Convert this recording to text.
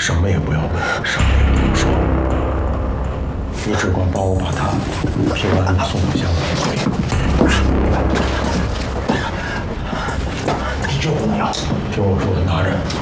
什么也不要问，什么也不要说，你只管帮我把他平安地送回家为可以。你这不能要，听我说，拿着。